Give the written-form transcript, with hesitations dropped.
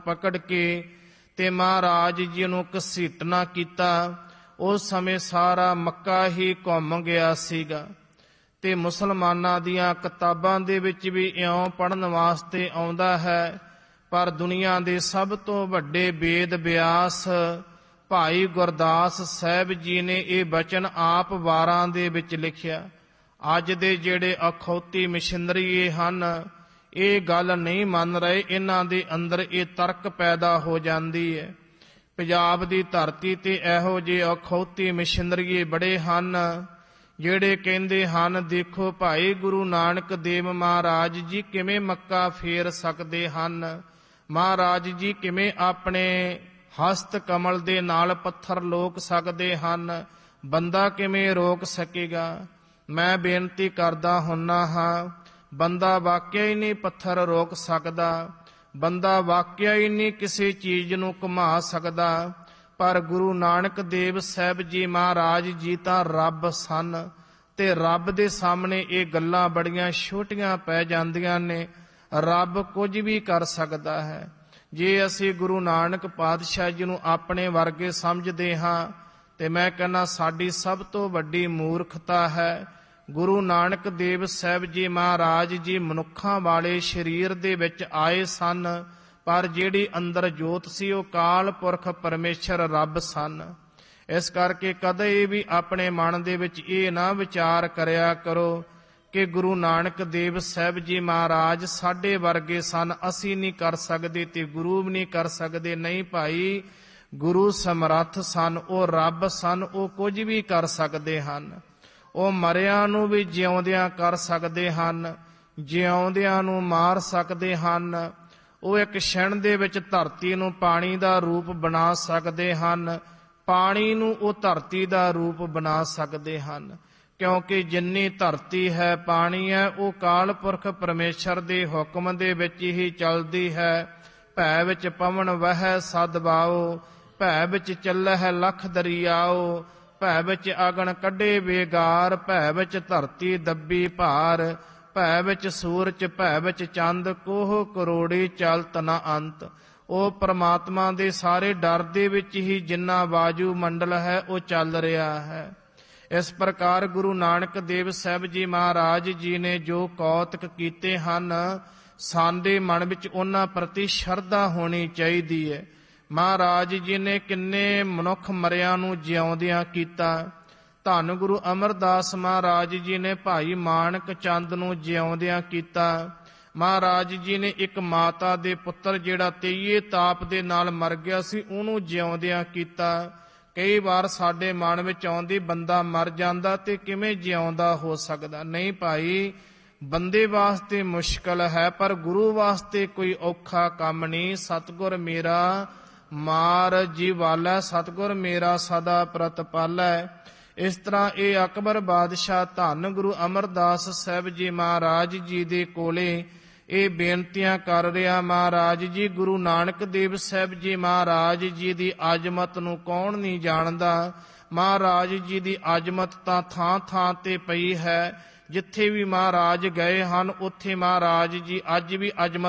ਪਕੜ ਕੇ ਤੇ ਮਹਾਰਾਜ ਜੀ ਨੂੰ ਘਸੀਟਣਾ ਕੀਤਾ। ਉਸ ਸਮੇਂ ਸਾਰਾ ਮੱਕਾ ਹੀ ਘੁੰਮ ਗਿਆ ਸੀਗਾ ਤੇ ਮੁਸਲਮਾਨਾਂ ਦੀਆਂ ਕਿਤਾਬਾਂ ਦੇ ਵਿੱਚ ਵੀ ਇਉਂ ਪੜ੍ਹਨ ਵਾਸਤੇ ਆਉਂਦਾ ਹੈ। ਪਰ ਦੁਨੀਆ ਦੇ ਸਭ ਤੋਂ ਵੱਡੇ ਵੇਦ ਵਿਆਸ ਭਾਈ ਗੁਰਦਾਸ ਸਾਹਿਬ ਜੀ ਨੇ ਇਹ ਬਚਨ ਆਪ ਵਾਰਾਂ ਦੇ ਵਿੱਚ ਲਿਖਿਆ। ਅੱਜ ਦੇ ਜਿਹੜੇ ਅਖੌਤੀ ਮਿਸ਼ਨਰੀਏ ਹਨ, ਇਹ ਗੱਲ ਨਹੀਂ ਮੰਨ ਰਹੇ। ਇਹਨਾਂ ਦੇ ਅੰਦਰ ਇਹ ਤਰਕ ਪੈਦਾ ਹੋ ਜਾਂਦੀ ਹੈ। ਪੰਜਾਬ ਦੀ ਧਰਤੀ ਤੇ ਇਹੋ ਜਿਹੇ ਅਖੌਤੀ ਮਿਸ਼ਨਰੀਏ ਬੜੇ ਹਨ ਜਿਹੜੇ ਕਹਿੰਦੇ ਹਨ, ਦੇਖੋ ਭਾਈ ਗੁਰੂ ਨਾਨਕ ਦੇਵ ਮਹਾਰਾਜ ਜੀ ਕਿਵੇਂ ਮੱਕਾ ਫੇਰ ਸਕਦੇ ਹਨ, ਮਹਾਰਾਜ ਜੀ ਕਿਵੇਂ ਆਪਣੇ ਹਸਤ ਕਮਲ ਦੇ ਨਾਲ ਪੱਥਰ ਲੋਕ ਸਕਦੇ ਹਨ, ਬੰਦਾ ਕਿਵੇਂ ਰੋਕ ਸਕੇਗਾ। ਮੈਂ ਬੇਨਤੀ ਕਰਦਾ ਹੁੰਨਾ ਹਾਂ, ਬੰਦਾ ਵਾਕਿਆ ਹੀ ਨਹੀਂ ਪੱਥਰ ਰੋਕ ਸਕਦਾ, ਬੰਦਾ ਵਾਕਿਆ ਹੀ ਨਹੀਂ ਕਿਸੇ ਚੀਜ਼ ਨੂੰ ਘੁਮਾ ਸਕਦਾ। ਪਰ ਗੁਰੂ ਨਾਨਕ ਦੇਵ ਸਾਹਿਬ ਜੀ ਮਹਾਰਾਜ ਜੀ ਤਾਂ ਰੱਬ ਸਨ ਤੇ ਰੱਬ ਦੇ ਸਾਹਮਣੇ ਇਹ ਗੱਲਾਂ ਬੜੀਆਂ ਛੋਟੀਆਂ ਪੈ ਜਾਂਦੀਆਂ ਨੇ। ਰੱਬ ਕੁਝ ਵੀ ਕਰ ਸਕਦਾ ਹੈ। ਜੇ ਅਸੀਂ ਗੁਰੂ ਨਾਨਕ ਪਾਤਸ਼ਾਹ ਜੀ ਨੂੰ ਆਪਣੇ ਵਰਗੇ ਸਮਝਦੇ ਹਾਂ ਤੇ ਮੈਂ ਕਹਿੰਦਾ ਸਾਡੀ ਸਭ ਤੋਂ ਵੱਡੀ ਮੂਰਖਤਾ ਹੈ। ਗੁਰੂ ਨਾਨਕ ਦੇਵ ਸਾਹਿਬ ਜੀ ਮਹਾਰਾਜ ਜੀ ਮਨੁੱਖਾਂ ਵਾਲੇ ਸਰੀਰ ਦੇ ਵਿੱਚ ਆਏ ਸਨ, ਪਰ ਜਿਹੜੀ ਅੰਦਰ ਜੋਤ ਸੀ ਉਹ ਕਾਲ ਪੁਰਖ ਪਰਮੇਸ਼ਰ ਰੱਬ ਸਨ। ਇਸ ਕਰਕੇ ਕਦੇ ਵੀ ਆਪਣੇ ਮਨ ਦੇ ਵਿੱਚ ਇਹ ਨਾ ਵਿਚਾਰ ਕਰਿਆ ਕਰੋ ਕਿ ਗੁਰੂ ਨਾਨਕ ਦੇਵ ਸਾਹਿਬ ਜੀ ਮਹਾਰਾਜ ਸਾਡੇ ਵਰਗੇ ਸਨ, ਅਸੀਂ ਨਹੀਂ ਕਰ ਸਕਦੇ ਤੇ ਗੁਰੂ ਵੀ ਨਹੀਂ ਕਰ ਸਕਦੇ। ਨਹੀਂ ਭਾਈ, ਗੁਰੂ ਸਮਰੱਥ ਸਨ, ਉਹ ਰੱਬ ਸਨ, ਉਹ ਕੁਝ ਵੀ ਕਰ ਸਕਦੇ ਹਨ। ਉਹ ਮਰਿਆਂ ਨੂੰ ਵੀ ਜਿਉਂਦਿਆਂ ਕਰ ਸਕਦੇ ਹਨ, ਜਿਉਂਦਿਆਂ ਨੂੰ ਮਾਰ ਸਕਦੇ ਹਨ। ਉਹ ਇੱਕ ਛਿਣ ਦੇ ਵਿੱਚ ਧਰਤੀ ਨੂੰ ਪਾਣੀ ਦਾ ਰੂਪ ਬਣਾ ਸਕਦੇ ਹਨ, ਪਾਣੀ ਨੂੰ ਉਹ ਧਰਤੀ ਦਾ ਰੂਪ ਬਣਾ ਸਕਦੇ ਹਨ। ਕਿਉਂਕਿ ਜਿੰਨੀ ਧਰਤੀ ਹੈ, ਪਾਣੀ ਹੈ, ਉਹ ਕਾਲ ਪੁਰਖ ਪਰਮੇਸ਼ਰ ਦੇ ਹੁਕਮ ਦੇ ਵਿੱਚ ਹੀ ਚੱਲਦੀ ਹੈ। ਭੈ ਵਿੱਚ ਪਵਨ ਵਹੈ ਸਦ ਬਾਓ, ਭੈ ਵਿੱਚ ਚੱਲਹਿ ਲਖ ਦਰਿਆਓ, ਭੈ ਵਿੱਚ ਅਗਨ ਕੱਢੇ ਬੇਗਾਰ, ਭੈ ਵਿੱਚ ਧਰਤੀ ਦੱਬੀ ਭਾਰ, ਭੈ ਵਿੱਚ ਸੂਰਜ, ਭੈ ਵਿੱਚ ਚੰਦ, ਕੋਹ ਕਰੋੜੀ ਚਲਤ ਨ ਅੰਤ। ਉਹ ਪ੍ਰਮਾਤਮਾ ਦੇ ਸਾਰੇ ਡਰ ਦੇ ਵਿੱਚ ਹੀ ਜਿੰਨਾ ਵਾਯੂ ਮੰਡਲ ਹੈ ਉਹ ਚੱਲ ਰਿਹਾ ਹੈ। ਇਸ ਪ੍ਰਕਾਰ ਗੁਰੂ ਨਾਨਕ ਦੇਵ ਸਾਹਿਬ ਜੀ ਮਹਾਰਾਜ ਜੀ ਨੇ ਜੋ ਕੌਤਕ ਕੀਤੇ ਹਨ, ਸਾਡੇ ਮਨ ਵਿੱਚ ਉਹਨਾਂ ਪ੍ਰਤੀ ਸ਼ਰਧਾ ਹੋਣੀ ਚਾਹੀਦੀ ਹੈ। ਮਹਾਰਾਜ ਜੀ ਨੇ ਕਿੰਨੇ ਮਨੁੱਖ ਮਰਿਆਂ ਨੂੰ ਜਿਉਂਦਿਆਂ ਕੀਤਾ। ਧੰਨ ਗੁਰੂ ਅਮਰਦਾਸ ਮਹਾਰਾਜ ਜੀ ਨੇ ਭਾਈ ਮਾਣਕ ਚੰਦ ਨੂੰ ਜਿਉਂਦਿਆਂ ਕੀਤਾ। ਮਹਾਰਾਜ ਜੀ ਨੇ ਇੱਕ ਮਾਤਾ ਦੇ ਪੁੱਤਰ ਜਿਹੜਾ ਤੇਈਏ ਤਾਪ ਦੇ ਨਾਲ ਮਰ ਗਿਆ ਸੀ, ਉਹਨੂੰ ਜਿਉਂਦਿਆਂ ਕੀਤਾ। ਕਈ ਵਾਰ ਸਾਡੇ ਮਨ ਵਿੱਚ ਆਉਂਦੀ, ਬੰਦਾ ਮਰ ਜਾਂਦਾ ਤੇ ਕਿਵੇਂ ਜਿਉਂਦਾ ਹੋ ਸਕਦਾ। ਨਹੀਂ ਭਾਈ, ਬੰਦੇ ਵਾਸਤੇ ਮੁਸ਼ਕਲ ਹੈ, ਪਰ ਗੁਰੂ ਵਾਸਤੇ ਕੋਈ ਔਖਾ ਕੰਮ ਨਹੀਂ। ਸਤਿਗੁਰ ਮੇਰਾ ਮਾਰ ਜੀਵਾਲਾ, ਸਤਿਗੁਰ ਮੇਰਾ ਸਦਾ ਪ੍ਰਤਪਾਲੈ। ਇਸ ਤਰ੍ਹਾਂ ਇਹ ਅਕਬਰ ਬਾਦਸ਼ਾਹ ਧੰਨ ਗੁਰੂ ਅਮਰਦਾਸ ਸਾਹਿਬ ਜੀ ਮਹਾਰਾਜ ਜੀ ਦੇ ਕੋਲੇ ਇਹ ਬੇਨਤੀਆਂ ਕਰ ਰਿਹਾ, ਮਹਾਰਾਜ ਜੀ ਗੁਰੂ ਨਾਨਕ ਦੇਵ ਸਾਹਿਬ ਜੀ ਮਹਾਰਾਜ ਜੀ ਦੀ ਆਜ਼ਮਤ ਨੂੰ ਕੌਣ ਨਹੀਂ ਜਾਣਦਾ। ਮਹਾਰਾਜ ਜੀ ਦੀ ਆਜ਼ਮਤ ਤਾਂ ਥਾਂ ਥਾਂ ਤੇ ਪਈ ਹੈ। ਜਿੱਥੇ ਵੀ ਮਹਾਰਾਜ ਗਏ ਹਨ ਉੱਥੇ ਮਹਾਰਾਜ ਜੀ ਅੱਜ ਵੀ ਆਜ਼ਮਤ